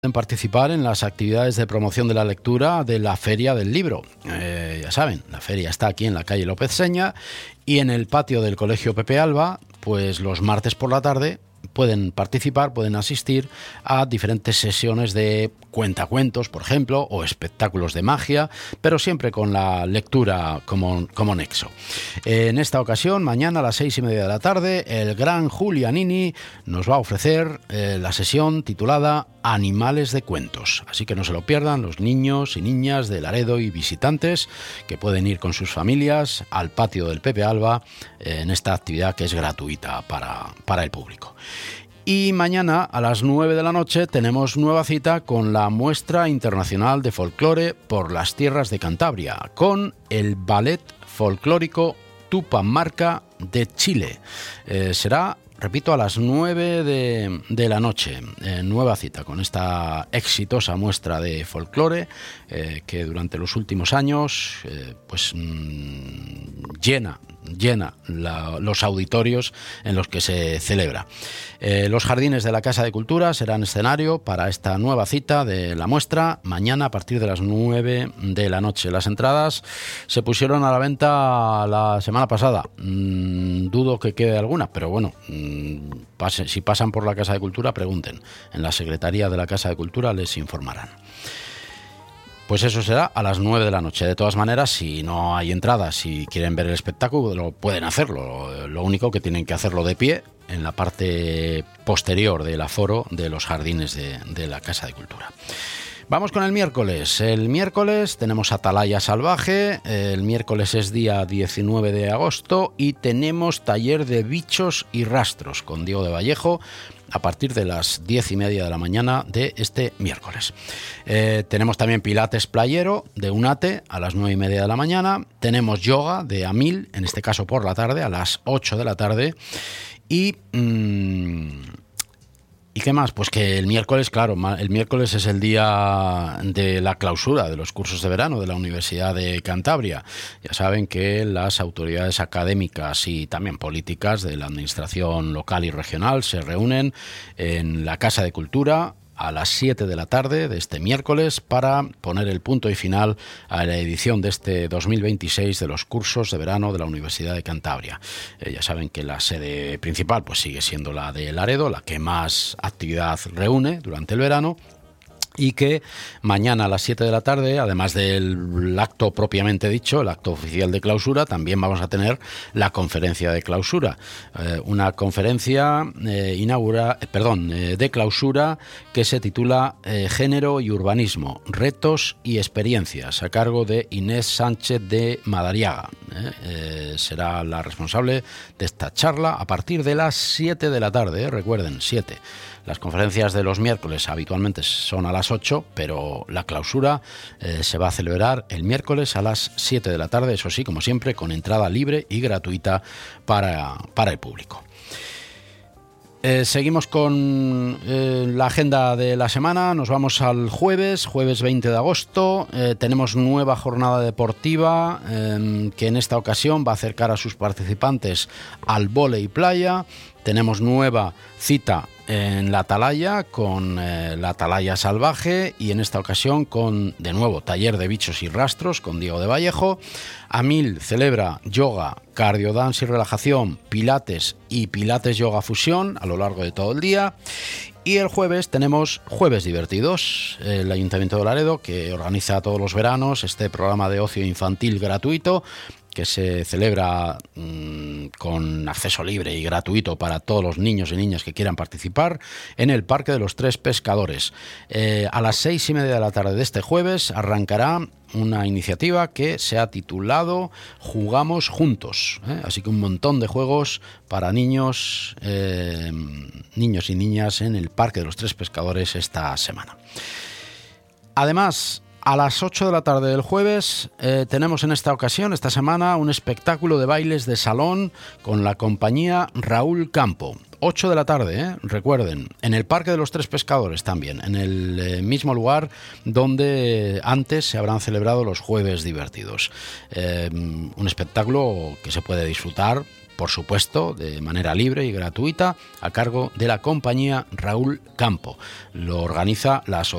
Pueden participar en las actividades de promoción de la lectura de la Feria del Libro. Ya saben, la feria está aquí en la calle López Seña y en el patio del Colegio Pepe Alba, pues los martes por la tarde pueden participar, pueden asistir a diferentes sesiones de cuentacuentos, por ejemplo, o espectáculos de magia, pero siempre con la lectura como nexo. En esta ocasión, mañana a las 6:30 de la tarde, el gran Julianini nos va a ofrecer la sesión titulada Animales de Cuentos. Así que no se lo pierdan los niños y niñas de Laredo y visitantes que pueden ir con sus familias al patio del Pepe Alba en esta actividad que es gratuita para el público. Y mañana a las 9 de la noche tenemos nueva cita con la Muestra Internacional de Folclore por las Tierras de Cantabria, con el Ballet Folclórico Tupamarca de Chile. Será, repito, a las 9 de la noche. Nueva cita con esta exitosa muestra de folclore que durante los últimos años llena los auditorios en los que se celebra. Los jardines de la Casa de Cultura serán escenario para esta nueva cita de la muestra mañana a partir de las 9 de la noche. Las entradas se pusieron a la venta la semana pasada. Dudo que quede alguna, pero bueno, si pasan por la Casa de Cultura, pregunten. En la Secretaría de la Casa de Cultura les informarán. Pues eso será a las 9 de la noche. De todas maneras, si no hay entradas, si quieren ver el espectáculo, pueden hacerlo. Lo único que tienen que hacerlo de pie en la parte posterior del aforo de los jardines de la Casa de Cultura. Vamos con el miércoles. El miércoles tenemos Atalaya Salvaje. El miércoles es día 19 de agosto y tenemos taller de bichos y rastros con Diego de Vallejo a partir de las 10:30 de la mañana de este miércoles. Tenemos también Pilates Playero de UNATE a las 9:30 de la mañana. Tenemos yoga de AMIL, en este caso por la tarde, a las 8 de la tarde. ¿Y qué más? Pues que el miércoles, claro, el miércoles es el día de la clausura de los cursos de verano de la Universidad de Cantabria. Ya saben que las autoridades académicas y también políticas de la administración local y regional se reúnen en la Casa de Cultura a las 7 de la tarde de este miércoles para poner el punto y final a la edición de este 2026 de los cursos de verano de la Universidad de Cantabria. Ya saben que la sede principal pues sigue siendo la de Laredo, la que más actividad reúne durante el verano. Y que mañana a las 7 de la tarde, además del acto propiamente dicho, el acto oficial de clausura, también vamos a tener la conferencia de clausura. Una conferencia de clausura que se titula Género y Urbanismo, Retos y Experiencias, a cargo de Inés Sánchez de Madariaga. Será la responsable de esta charla a partir de las 7 de la tarde, recuerden, 7. Las conferencias de los miércoles habitualmente son a las 8, pero la clausura se va a celebrar el miércoles a las 7 de la tarde, eso sí, como siempre, con entrada libre y gratuita para el público. Seguimos con la agenda de la semana. Nos vamos al jueves 20 de agosto. Tenemos nueva jornada deportiva que en esta ocasión va a acercar a sus participantes al vóley playa. Tenemos nueva cita en la Atalaya con la Atalaya Salvaje y en esta ocasión con, de nuevo, taller de bichos y rastros con Diego de Vallejo. AMIL celebra yoga, cardio dance y relajación, pilates y pilates yoga fusión a lo largo de todo el día. Y el jueves tenemos Jueves Divertidos, el Ayuntamiento de Laredo que organiza todos los veranos este programa de ocio infantil gratuito que se celebra con acceso libre y gratuito para todos los niños y niñas que quieran participar en el Parque de los Tres Pescadores. A las 6:30 de la tarde de este jueves arrancará una iniciativa que se ha titulado Jugamos Juntos, así que un montón de juegos para niños y niñas en el Parque de los Tres Pescadores esta semana. Además, a las 8 de la tarde del jueves tenemos en esta semana, un espectáculo de bailes de salón con la compañía Raúl Campo. 8 de la tarde, recuerden, en el Parque de los Tres Pescadores también, en el mismo lugar donde antes se habrán celebrado los Jueves Divertidos. Un espectáculo que se puede disfrutar por supuesto, de manera libre y gratuita, a cargo de la compañía Raúl Campo. Lo organiza la Asociación